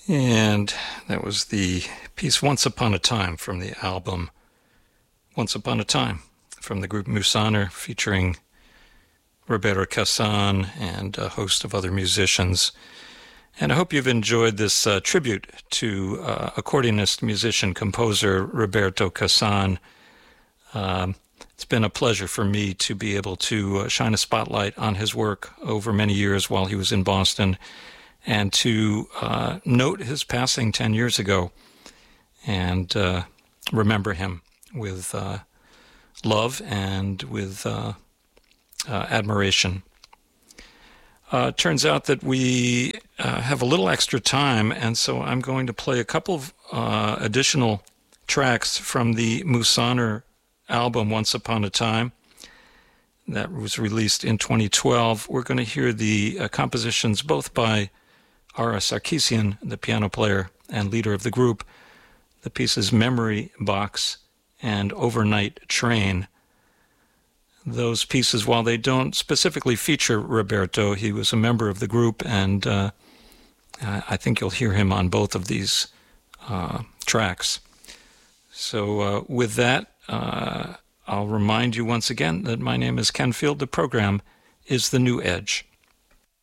And that was the piece Once Upon a Time from the album Once Upon a Time from the group Musaner, featuring Roberto Cassan and a host of other musicians. And I hope you've enjoyed this tribute to accordionist, musician, composer Roberto Cassan. It's been a pleasure for me to be able to shine a spotlight on his work over many years while he was in Boston, and to note his passing 10 years ago and remember him with love and with admiration. Turns out that we have a little extra time, and so I'm going to play a couple of additional tracks from the Musaner album Once Upon a Time that was released in 2012. We're going to hear the compositions both by Ara Sarkeesian, the piano player and leader of the group. The pieces Memory Box and Overnight Train. Those pieces, while they don't specifically feature Roberto, he was a member of the group, and I think you'll hear him on both of these tracks. So with that, I'll remind you once again that my name is Ken Field. The program is The New Edge.